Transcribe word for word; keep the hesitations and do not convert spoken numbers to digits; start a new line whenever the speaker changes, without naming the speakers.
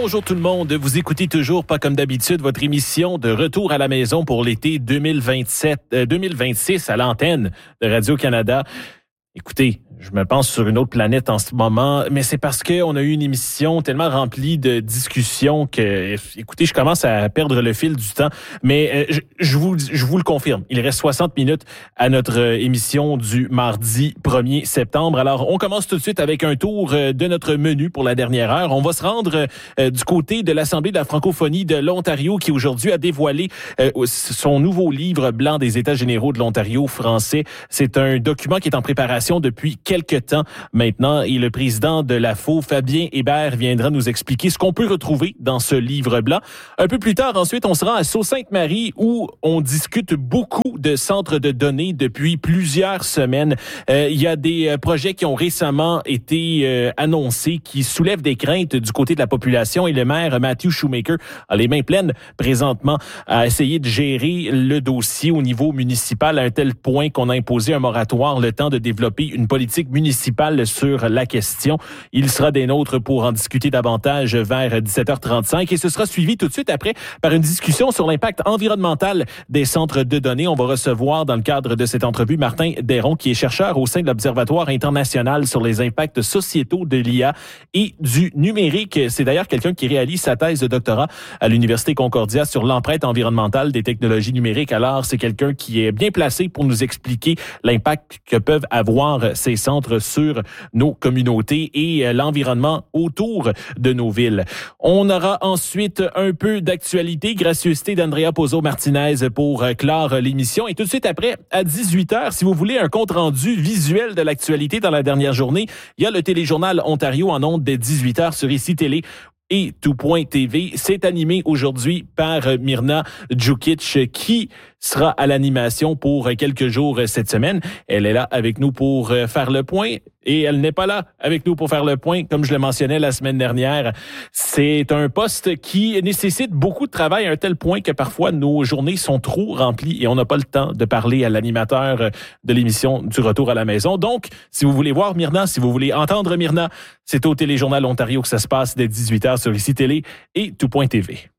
Bonjour tout le monde, vous écoutez toujours pas comme d'habitude votre émission de retour à la maison pour l'été deux mille vingt-sept, euh, deux mille vingt-six à l'antenne de Radio-Canada. Écoutez, je me pense sur une autre planète en ce moment, mais c'est parce qu'on a eu une émission tellement remplie de discussions que, écoutez, je commence à perdre le fil du temps. Mais euh, je, je, vous, je vous le confirme, il reste soixante minutes à notre émission du mardi premier septembre. Alors, on commence tout de suite avec un tour de notre menu pour la dernière heure. On va se rendre euh, du côté de l'Assemblée de la francophonie de l'Ontario qui aujourd'hui a dévoilé euh, son nouveau livre blanc des États généraux de l'Ontario français. C'est un document qui est en préparation depuis quelques temps maintenant et le président de l'A F O, Fabien Hébert, viendra nous expliquer ce qu'on peut retrouver dans ce livre blanc. Un peu plus tard, ensuite, on se rend à Sault-Sainte-Marie où on discute beaucoup de centres de données depuis plusieurs semaines. Euh, il y a des projets qui ont récemment été euh, annoncés qui soulèvent des craintes du côté de la population et le maire Matthew Shoemaker a les mains pleines présentement à essayer de gérer le dossier au niveau municipal à un tel point qu'on a imposé un moratoire le temps de développer une politique municipale sur la question. Il sera des nôtres pour en discuter davantage vers dix-sept heures trente-cinq et ce sera suivi tout de suite après par une discussion sur l'impact environnemental des centres de données. On va recevoir dans le cadre de cette entrevue Martin Desron qui est chercheur au sein de l'Observatoire international sur les impacts sociétaux de l'I A et du numérique. C'est d'ailleurs quelqu'un qui réalise sa thèse de doctorat à l'Université Concordia sur l'empreinte environnementale des technologies numériques. Alors, c'est quelqu'un qui est bien placé pour nous expliquer l'impact que peuvent avoir ces centres sur nos communautés et l'environnement autour de nos villes. On aura ensuite un peu d'actualité, gracieuseté d'Andrea Pozzo-Martinez pour clore l'émission. Et tout de suite après, à dix-huit heures, si vous voulez un compte-rendu visuel de l'actualité dans la dernière journée, il y a le téléjournal Ontario en ondes dès dix-huit heures sur Ici Télé et tout point T V. C'est animé aujourd'hui par Mirna Djukic qui sera à l'animation pour quelques jours cette semaine. Elle est là avec nous pour faire le point et elle n'est pas là avec nous pour faire le point, comme je le mentionnais la semaine dernière. C'est un poste qui nécessite beaucoup de travail à un tel point que parfois nos journées sont trop remplies et on n'a pas le temps de parler à l'animateur de l'émission du Retour à la maison. Donc, si vous voulez voir Mirna, si vous voulez entendre Mirna, c'est au Téléjournal Ontario que ça se passe dès dix-huit heures sur Ici Télé et tout point T V.